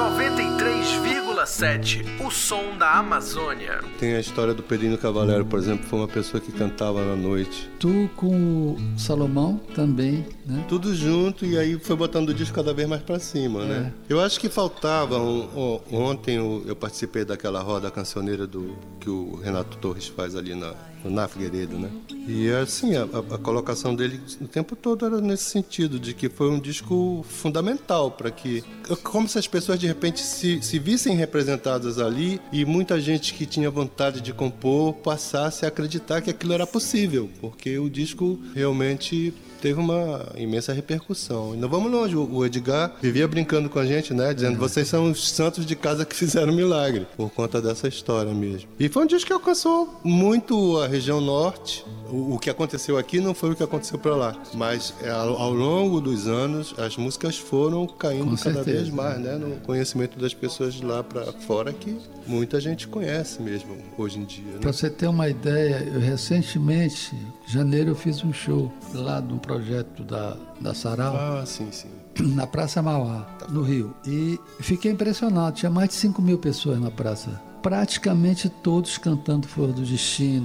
93,7, o som da Amazônia. Tem a história do Pedrinho Cavalero, por exemplo, foi uma pessoa que cantava na noite. Tu com o Salomão também, né? Tudo junto, e aí foi botando o disco cada vez mais pra cima, né? Eu acho que faltava, ontem eu participei daquela roda cancioneira que o Renato Torres faz ali na Figueiredo, né? E assim, a colocação dele o tempo todo era nesse sentido, de que foi um disco fundamental para que... Como se as pessoas de repente se vissem representadas ali e muita gente que tinha vontade de compor passasse a acreditar que aquilo era possível, porque o disco realmente teve uma imensa repercussão. E não vamos longe, o Edgar vivia brincando com a gente, né? Dizendo, vocês são os santos de casa que fizeram milagre, por conta dessa história mesmo. E foi um disco que alcançou muito a região norte. O que aconteceu aqui não foi o que aconteceu para lá, mas ao longo dos anos as músicas foram caindo cada vez mais, né, no conhecimento das pessoas de lá para fora, que muita gente conhece mesmo hoje em dia, né? Para você ter uma ideia, eu recentemente, em janeiro, eu fiz um show lá de um projeto da Sarau. Ah, sim. Na Praça Mauá, no Rio. E fiquei impressionado, tinha mais de 5.000 pessoas na praça. Praticamente todos cantando Flor do Destino,